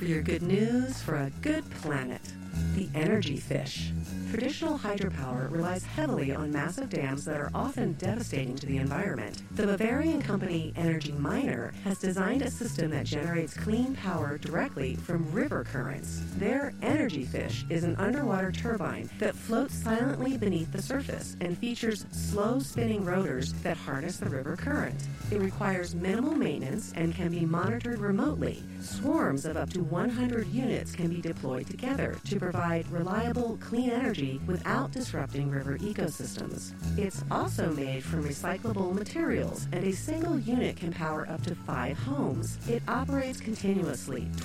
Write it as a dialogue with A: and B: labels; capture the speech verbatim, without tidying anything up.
A: for your good news for a good planet. The energy fish. Traditional hydropower relies heavily on massive dams that are often devastating to the environment. The Bavarian company Energy Miner has designed a system that generates clean power directly from river currents. Their energy fish is an underwater turbine that floats silently beneath the surface and features slow spinning rotors that harness the river current. It requires minimal maintenance and can be monitored remotely. Swarms of up to one hundred units can be deployed together to provide reliable, clean energy without disrupting river ecosystems. It's also made from recyclable materials, and a single unit can power up to five homes. It operates continuously